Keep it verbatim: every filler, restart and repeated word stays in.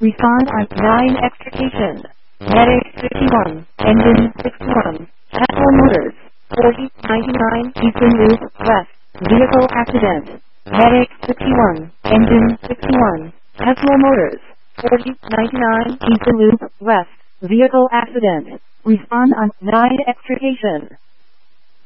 Respond on nine extrication. Medic sixty-one. Engine sixty-one. Tesla Motors. forty ninety-nine Eastern Loop West. Vehicle accident. Medic sixty-one. Engine sixty-one. Tesla Motors. forty ninety-nine Eastern Loop West. Vehicle accident. Respond on nine extrication.